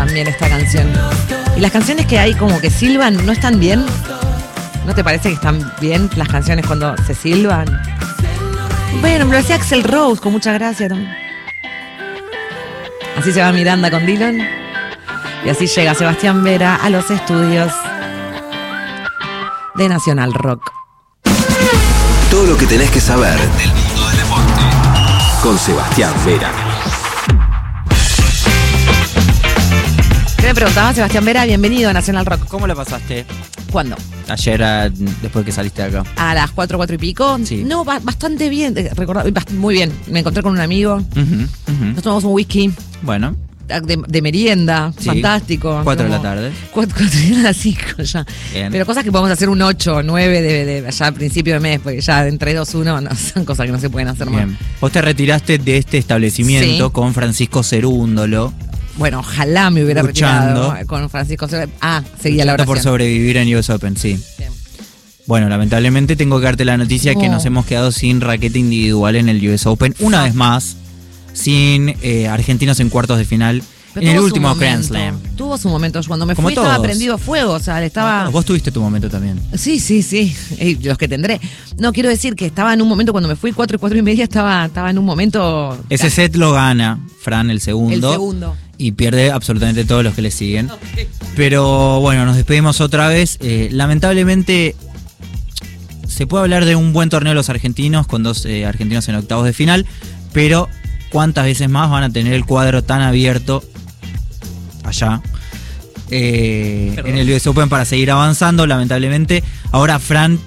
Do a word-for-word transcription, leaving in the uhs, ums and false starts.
también esta canción. Y las canciones que hay como que silban, ¿no están bien? ¿No te parece que están bien las canciones cuando se silban? Bueno, me lo hacía Axl Rose, con mucha gracia también. Así se va Miranda con Dylan. Y así llega Sebastián Vera a los estudios de Nacional Rock. Todo lo que tenés que saber del mundo del deporte con Sebastián Vera. ¿Qué me preguntaba, Sebastián Vera? Bienvenido a Nacional Rock. ¿Cómo la pasaste? ¿Cuándo? Ayer, a, después que saliste de acá. A las cuatro, cuatro y pico. Sí. No, ba- bastante bien. Eh, recordá- bast- muy bien. Me encontré con un amigo. Uh-huh, uh-huh. Nos tomamos un whisky Bueno, de, de merienda. sí. Fantástico. Cuatro de la Como- tarde. Cuatro, cuatro y a las cinco ya. Bien. Pero cosas que podemos hacer un ocho o nueve de, de, ya a principio de mes, porque ya entre dos, uno, no, son cosas que no se pueden hacer más. Bien. Vos te retiraste de este establecimiento Sí. con Francisco Cerúndolo. Bueno, ojalá me hubiera Luchando. retirado con Francisco. Ah, seguía la Luchando por oración. sobrevivir en U S Open, sí. Bien. Bueno, lamentablemente tengo que darte la noticia que No. nos hemos quedado sin raqueta individual en el U S Open. Una vez más, sin eh, argentinos en cuartos de final. Pero En el tuvo su último Grand momento, Slam. Tuvo su momento. Cuando me Como fui estaba todos. prendido fuego. O sea, le estaba... Vos tuviste tu momento también. Sí, sí, sí. Y los que tendré. No, quiero decir que estaba en un momento, cuando me fui cuatro y cuatro y media, estaba, estaba en un momento... Ese set lo gana Fran, el segundo. El segundo. Y pierde absolutamente todos los que le siguen. Pero bueno, nos despedimos otra vez. Eh, lamentablemente, se puede hablar de un buen torneo de los argentinos, con dos eh, argentinos en octavos de final. Pero, ¿cuántas veces más van a tener el cuadro tan abierto allá eh, en el U S Open para seguir avanzando? Lamentablemente, ahora Fran